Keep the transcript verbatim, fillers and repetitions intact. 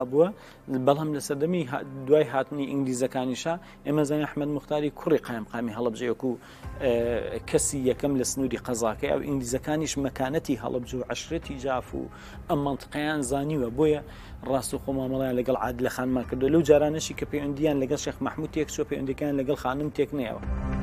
بووە بەڵام لە سەردەمی دوای هاتنی ئینگلیزەکانیشا ئێمە زانین ئەحمەد موختاری کوڕی قایمقامی هەڵەبجە وەکو کەسی یەکەم لە سنووری قەزاکەی ئەو ئینگلیزەکانیش مەکانەتی هەڵەبجە و عەشرەتی جاف و ئەم مەنتقەیان زانیوە بۆیە ڕاست و خۆمامەڵیان لەگەڵ عادلە خانمان کردو لەو جارانەشی کە پەیوەندیان لەگەڵ شێخ مەحموود تێک چوە پەیوەندیەکان لەگەڵ خانم تێک نەیەوە.